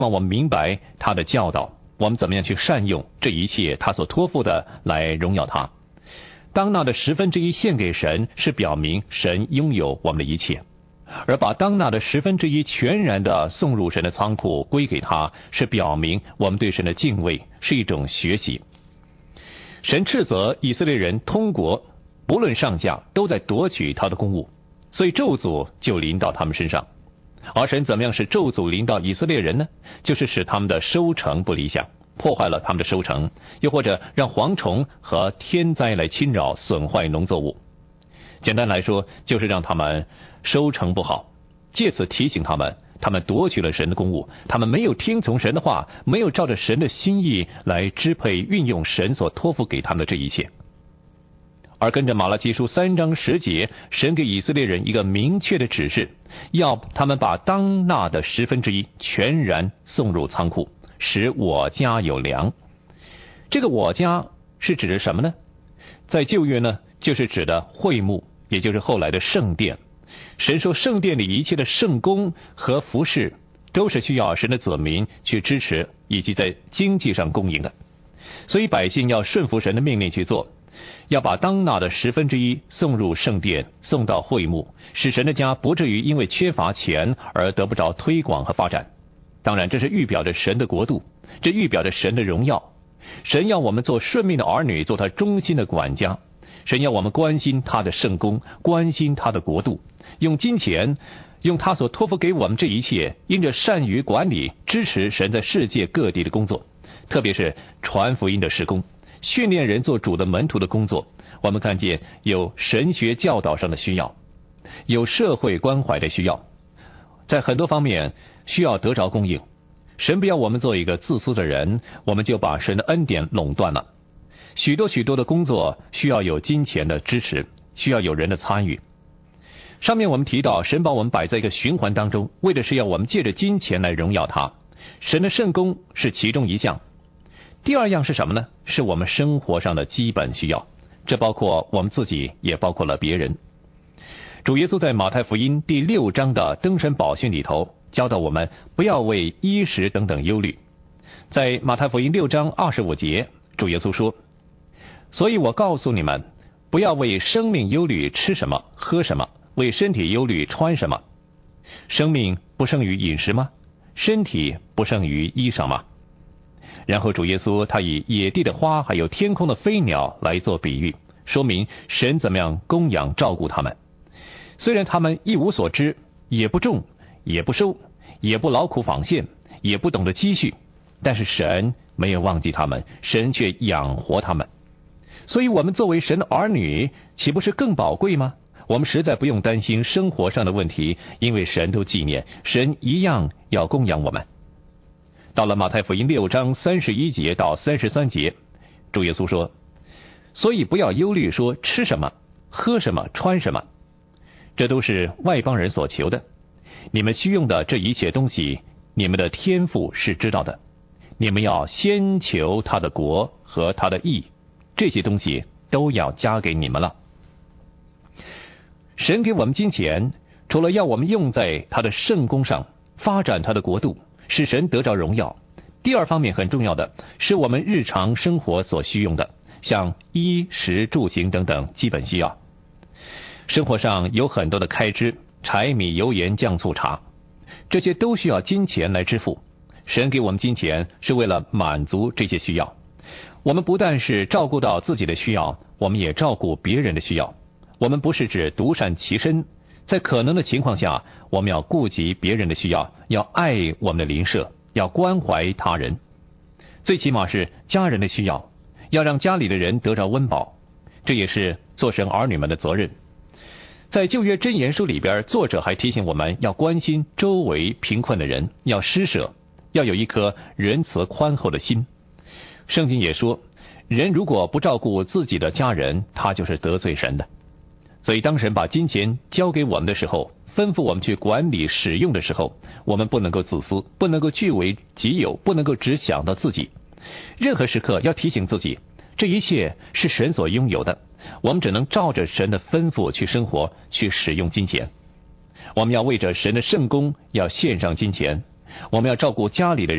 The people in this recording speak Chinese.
望我们明白他的教导，我们怎么样去善用这一切他所托付的来荣耀他。当纳的1/10献给神，是表明神拥有我们的一切；而把当纳的1/10全然的送入神的仓库归给他，是表明我们对神的敬畏，是一种学习。神斥责以色列人通国，不论上下都在夺取他的公物，所以咒诅就临到他们身上。而神怎么样使咒诅临到以色列人呢？就是使他们的收成不理想，破坏了他们的收成，又或者让蝗虫和天灾来侵扰损坏农作物。简单来说，就是让他们收成不好，借此提醒他们夺取了神的公物，他们没有听从神的话，没有照着神的心意来支配运用神所托付给他们的这一切。而跟着马拉基书3章10节，神给以色列人一个明确的指示，要他们把当纳的1/10全然送入仓库，使我家有粮。这个我家是指的什么呢？在旧约呢，就是指的会幕，也就是后来的圣殿。神说圣殿里一切的圣工和服饰都是需要神的子民去支持以及在经济上供应的，所以百姓要顺服神的命令去做，要把当纳的1/10送入圣殿，送到会幕，使神的家不至于因为缺乏钱而得不着推广和发展。当然这是预表着神的国度，这预表着神的荣耀。神要我们做顺命的儿女，做他忠心的管家。神要我们关心他的圣工，关心他的国度，用金钱，用他所托付给我们这一切，因着善于管理，支持神在世界各地的工作，特别是传福音的事工，训练人做主的门徒的工作。我们看见有神学教导上的需要，有社会关怀的需要，在很多方面需要得着供应。神不要我们做一个自私的人，我们就把神的恩典垄断了。许多的工作需要有金钱的支持，需要有人的参与。上面我们提到，神把我们摆在一个循环当中，为的是要我们借着金钱来荣耀他。神的圣工是其中一项。第二样是什么呢？是我们生活上的基本需要，这包括我们自己，也包括了别人。主耶稣在马太福音第6章的登山宝训里头教导我们不要为衣食等等忧虑。在马太福音6章25节，主耶稣说，所以我告诉你们，不要为生命忧虑吃什么喝什么，为身体忧虑穿什么。生命不胜于饮食吗？身体不胜于衣裳吗？然后主耶稣他以野地的花还有天空的飞鸟来做比喻，说明神怎么样供养照顾他们。虽然他们一无所知，也不种也不收，也不劳苦纺线，也不懂得积蓄，但是神没有忘记他们，神却养活他们。所以我们作为神的儿女，岂不是更宝贵吗？我们实在不用担心生活上的问题，因为神都纪念，神一样要供养我们。到了马太福音6章31节到33节，主耶稣说，所以不要忧虑说吃什么喝什么穿什么，这都是外邦人所求的。你们需用的这一切东西，你们的天父是知道的。你们要先求他的国和他的义，这些东西都要加给你们了。神给我们金钱，除了要我们用在他的圣工上，发展他的国度，使神得着荣耀，第二方面很重要的是我们日常生活所需用的，像衣食住行等等基本需要。生活上有很多的开支，柴米油盐酱醋茶，这些都需要金钱来支付。神给我们金钱是为了满足这些需要。我们不但是照顾到自己的需要，我们也照顾别人的需要。我们不是只独善其身，在可能的情况下，我们要顾及别人的需要，要爱我们的邻舍，要关怀他人。最起码是家人的需要，要让家里的人得着温饱，这也是做神儿女们的责任。在旧约箴言书里边，作者还提醒我们要关心周围贫困的人，要施舍，要有一颗仁慈宽厚的心。圣经也说，人如果不照顾自己的家人，他就是得罪神的。所以当神把金钱交给我们的时候，吩咐我们去管理使用的时候，我们不能够自私，不能够据为己有，不能够只想到自己。任何时刻要提醒自己，这一切是神所拥有的，我们只能照着神的吩咐去生活，去使用金钱。我们要为着神的圣工要献上金钱， 我们要照顾家里的人。